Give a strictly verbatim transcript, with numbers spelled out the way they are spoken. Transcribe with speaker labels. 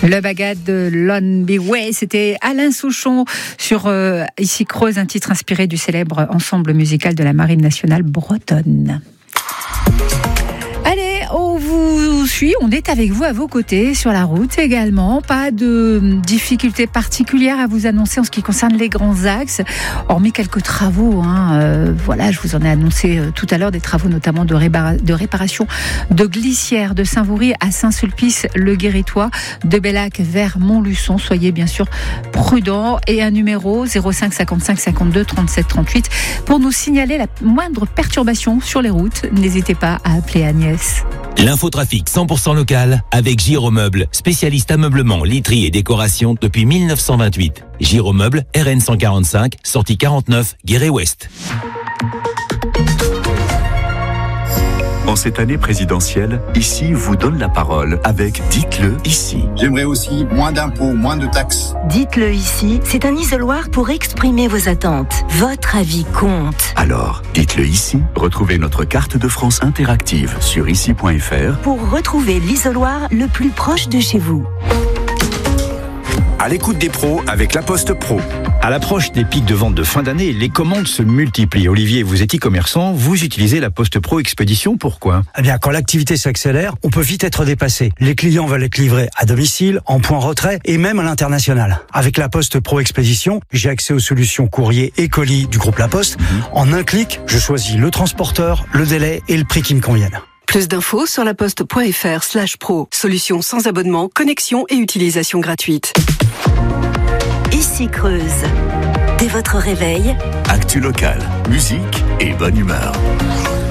Speaker 1: Le bagad de Lon Biway, c'était Alain Souchon sur euh, Ici Creuse, un titre inspiré du célèbre ensemble musical de la Marine nationale bretonne. Allez, on vous suit, on est avec vous à vos côtés sur la route également. Pas de difficultés particulières à vous annoncer en ce qui concerne les grands axes, hormis quelques travaux. Hein, euh, voilà, je vous en ai annoncé euh, tout à l'heure des travaux notamment de, rébara- de réparation de glissières de Saint-Vaury à Saint-Sulpice-le-Guéritois, de Bellac vers Montluçon. Soyez bien sûr prudents et un numéro zéro cinq cinquante-cinq cinquante-deux trente-sept trente-huit pour nous signaler la moindre perturbation sur les routes. N'hésitez pas à appeler Agnès.
Speaker 2: L'infotrafic cent pour cent local avec Giromeuble, spécialiste ameublement, literie et décoration depuis mille neuf cent vingt-huit. Giromeuble, R N cent quarante-cinq, sortie quarante-neuf, Guéret-Ouest.
Speaker 3: En cette année présidentielle, Ici vous donne la parole avec Dites-le ici.
Speaker 4: J'aimerais aussi moins d'impôts, moins de taxes.
Speaker 5: Dites-le ici, c'est un isoloir pour exprimer vos attentes. Votre avis compte.
Speaker 3: Alors, dites-le ici. Retrouvez notre carte de France interactive sur ici point f r
Speaker 5: pour retrouver l'isoloir le plus proche de chez vous.
Speaker 6: À l'écoute des pros avec La Poste Pro. À l'approche des pics de vente de fin d'année, les commandes se multiplient. Olivier, vous êtes e-commerçant, vous utilisez La Poste Pro Expédition, pourquoi ?
Speaker 7: Eh bien, quand l'activité s'accélère, on peut vite être dépassé. Les clients veulent être livrés à domicile, en point retrait et même à l'international. Avec La Poste Pro Expédition, j'ai accès aux solutions courrier et colis du groupe La Poste. Mmh. En un clic, je choisis le transporteur, le délai et le prix qui me conviennent.
Speaker 8: Plus d'infos sur laposte.fr slash pro. Solution sans abonnement, connexion et utilisation gratuite.
Speaker 5: Ici Creuse. Dès votre réveil,
Speaker 3: actu local, musique et bonne humeur.